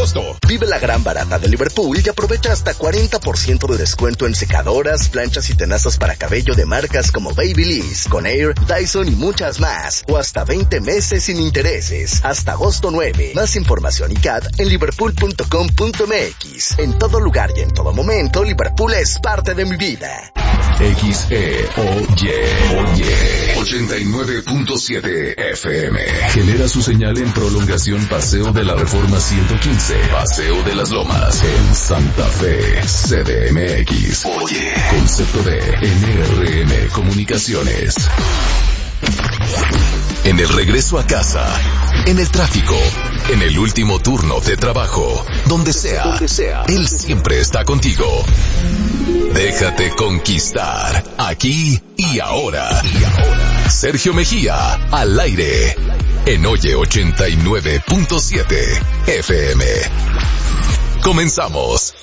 agosto. Vive la gran barata de Liverpool y aprovecha hasta 40% de descuento en secadoras, planchas y tenazas para cabello de marcas como Babyliss, Conair, Dyson y muchas más. O hasta 20 meses sin intereses. Hasta agosto 9. Más información y CAT en liverpool.com.mx. En todo lugar y en todo momento, Liverpool es parte de mi vida. XEOY 89.7 FM. Genera su señal en prolongación Paseo de la Reforma 115, Paseo de las Lomas, en Santa Fe, CDMX. Oye, concepto de NRM Comunicaciones. En el regreso a casa, en el tráfico, en el último turno de trabajo, donde sea, él siempre está contigo. Déjate conquistar, aquí y ahora. Sergio Mejía, al aire, en Oye 89.7 FM. Comenzamos.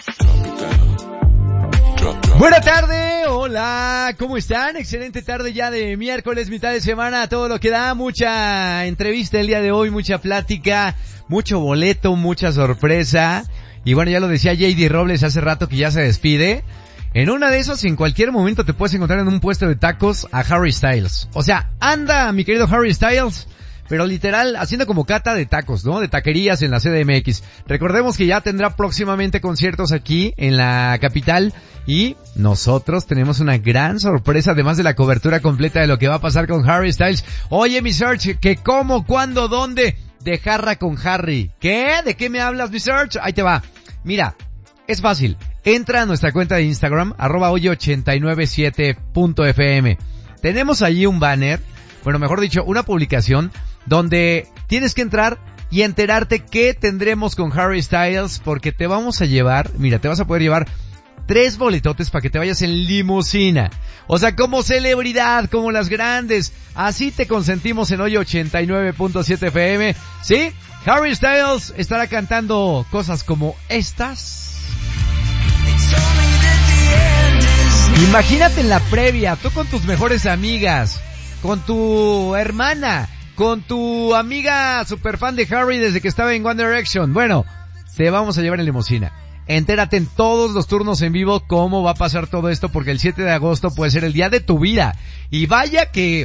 Buena tarde, hola, ¿cómo están? Excelente tarde ya de miércoles, mitad de semana, todo lo que da, mucha entrevista el día de hoy, mucha plática, mucho boleto, mucha sorpresa. Y bueno, ya lo decía JD Robles hace rato que ya se despide. En una de esos, en cualquier momento te puedes encontrar en un puesto de tacos a Harry Styles. O sea, anda mi querido Harry Styles, pero literal haciendo como cata de tacos, ¿no? De taquerías en la CDMX. Recordemos que ya tendrá próximamente conciertos aquí en la capital y nosotros tenemos una gran sorpresa, además de la cobertura completa de lo que va a pasar con Harry Styles. Oye, mi Search, ¿que cómo, cuándo, dónde? De jarra con Harry. ¿Qué? ¿De qué me hablas, mi Search? Ahí te va. Mira, es fácil. Entra a nuestra cuenta de Instagram, @oye897.fm. Tenemos allí un banner, bueno, mejor dicho, una publicación donde tienes que entrar y enterarte qué tendremos con Harry Styles, porque te vamos a llevar, mira, te vas a poder llevar 3 boletotes para que te vayas en limusina. O sea, como celebridad, como las grandes. Así te consentimos en Oye 89.7 FM. ¿Sí? Harry Styles estará cantando cosas como estas. Imagínate en la previa, tú con tus mejores amigas, con tu hermana, con tu amiga super fan de Harry desde que estaba en One Direction. Bueno, te vamos a llevar en limusina. Entérate en todos los turnos en vivo cómo va a pasar todo esto, porque el 7 de agosto puede ser el día de tu vida. Y vaya que,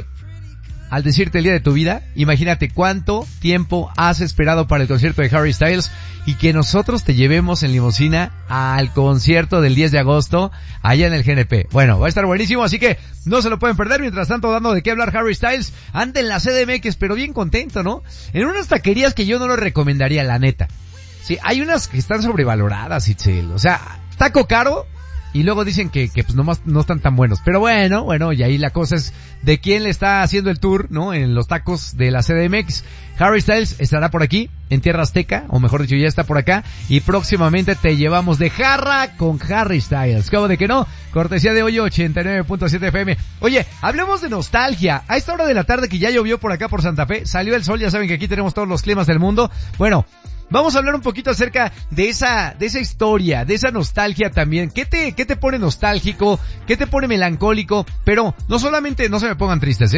al decirte el día de tu vida, imagínate cuánto tiempo has esperado para el concierto de Harry Styles y que nosotros te llevemos en limusina al concierto del 10 de agosto allá en el GNP. Bueno, va a estar buenísimo, así que no se lo pueden perder. Mientras tanto, dando de qué hablar Harry Styles, anda en la CDMX, pero bien contento, ¿no? En unas taquerías que yo no lo recomendaría, la neta. Sí, hay unas que están sobrevaloradas, Itzel. O sea, taco caro y luego dicen que pues nomás no están tan buenos. Pero bueno, y ahí la cosa es de quién le está haciendo el tour, ¿no? En los tacos de la CDMX. Harry Styles estará por aquí, en Tierra Azteca, o mejor dicho, ya está por acá. Y próximamente te llevamos de jarra con Harry Styles. ¿Cómo de que no? Cortesía de Oye 89.7 FM. Oye, hablemos de nostalgia. A esta hora de la tarde que ya llovió por acá por Santa Fe, salió el sol, ya saben que aquí tenemos todos los climas del mundo. Bueno, vamos a hablar un poquito acerca de esa historia, de esa nostalgia también. ¿Qué te pone nostálgico? ¿Qué te pone melancólico? Pero no solamente, no se me pongan tristes,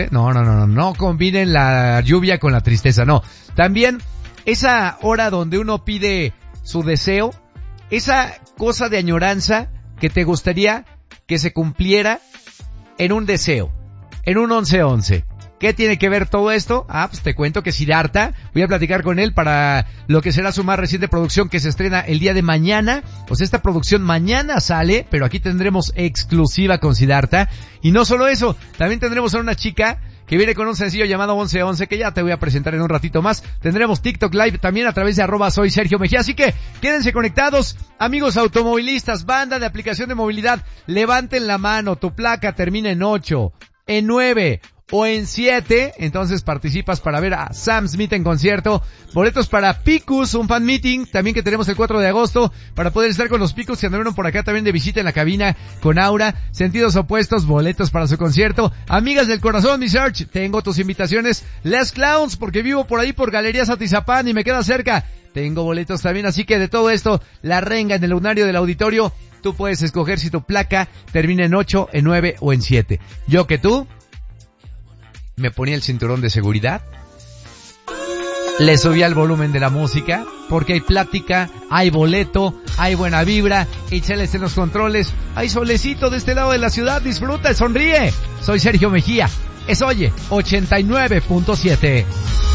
no combinen la lluvia con la tristeza, no. También esa hora donde uno pide su deseo, esa cosa de añoranza que te gustaría que se cumpliera en un deseo, en un 11-11. ¿Qué tiene que ver todo esto? Pues te cuento que Siddhartha, voy a platicar con él para lo que será su más reciente producción que se estrena el día de mañana. Pues esta producción mañana sale, pero aquí tendremos exclusiva con Siddhartha. Y no solo eso, también tendremos a una chica que viene con un sencillo llamado 11-11 que ya te voy a presentar en un ratito más. Tendremos TikTok Live también a través de @soy Sergio Mejía. Así que quédense conectados, amigos automovilistas, banda de aplicación de movilidad. Levanten la mano, tu placa termina en 8, en 9 o en 7, entonces participas para ver a Sam Smith en concierto. Boletos para Picus, un fan meeting, también que tenemos el 4 de agosto, para poder estar con los Picus que anduvieron por acá también de visita en la cabina con Aura. Sentidos opuestos, boletos para su concierto. Amigas del corazón, mi Search, tengo tus invitaciones. Les Clowns, porque vivo por ahí por Galerías Atizapán y me queda cerca. Tengo boletos también, así que de todo esto, la renga en el lunario del auditorio. Tú puedes escoger si tu placa termina en 8, en 9 o en 7. Yo que tú me ponía el cinturón de seguridad Le subí al volumen de la música, porque hay plática, hay boleto, hay buena vibra, y Cheles en los controles, hay solecito de este lado de la ciudad, disfruta, sonríe. Soy Sergio Mejía, es Oye 89.7.